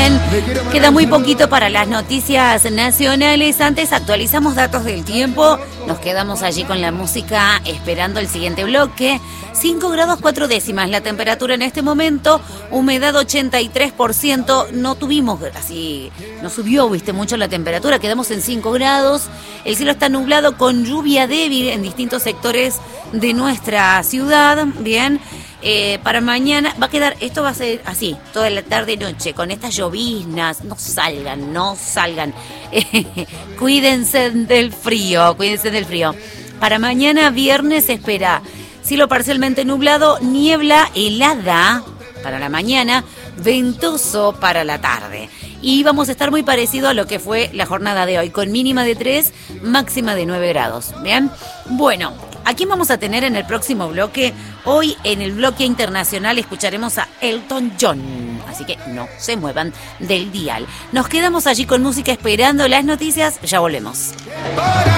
Bien, queda muy poquito para las noticias nacionales. Antes actualizamos datos del tiempo. Nos quedamos allí con la música esperando el siguiente bloque. 5 grados 4 décimas la temperatura en este momento, humedad 83%, no tuvimos así, no subió, mucho la temperatura, quedamos en 5 grados, el cielo está nublado con lluvia débil en distintos sectores de nuestra ciudad, bien. Para mañana va a quedar, esto va a ser así, toda la tarde y noche, con estas lloviznas, no salgan, cuídense del frío. Para mañana viernes se espera cielo parcialmente nublado, niebla helada para la mañana, ventoso para la tarde. Y vamos a estar muy parecido a lo que fue la jornada de hoy, con mínima de 3, máxima de 9 grados. ¿Bien? Bueno, ¿a quién vamos a tener en el próximo bloque? Hoy en el bloque internacional escucharemos a Elton John. Así que no se muevan del dial. Nos quedamos allí con música esperando las noticias. Ya volvemos.